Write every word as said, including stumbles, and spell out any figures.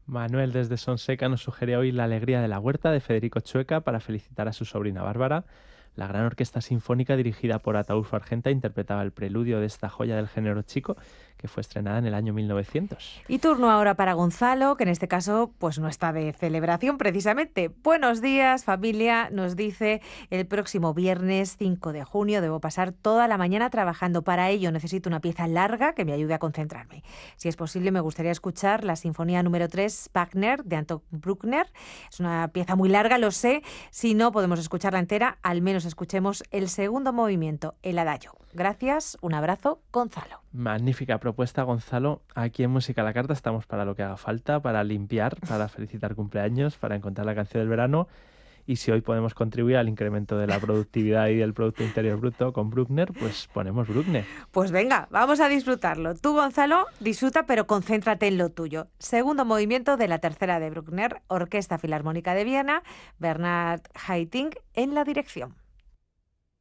Manuel desde Sonseca nos sugiere hoy La alegría de la huerta de Federico Chueca para felicitar a su sobrina Bárbara. La gran orquesta sinfónica dirigida por Ataúlfo Argenta interpretaba el preludio de esta joya del género chico, que fue estrenada en el año mil novecientos. Y turno ahora para Gonzalo, que en este caso pues no está de celebración precisamente. Buenos días, familia. Nos dice: el próximo viernes cinco de junio debo pasar toda la mañana trabajando. Para ello necesito una pieza larga que me ayude a concentrarme. Si es posible, me gustaría escuchar la Sinfonía número tres, Wagner, de Anton Bruckner. Es una pieza muy larga, lo sé. Si no podemos escucharla entera, al menos escuchemos el segundo movimiento, el adagio. Gracias, un abrazo, Gonzalo. Magnífica propuesta, Gonzalo. Aquí en Música a la Carta estamos para lo que haga falta, para limpiar, para felicitar cumpleaños, para encontrar la canción del verano. Y si hoy podemos contribuir al incremento de la productividad y del Producto Interior Bruto con Bruckner, pues ponemos Bruckner. Pues venga, vamos a disfrutarlo. Tú, Gonzalo, disfruta, pero concéntrate en lo tuyo. Segundo movimiento de la tercera de Bruckner, Orquesta Filarmónica de Viena, Bernard Haitink en la dirección.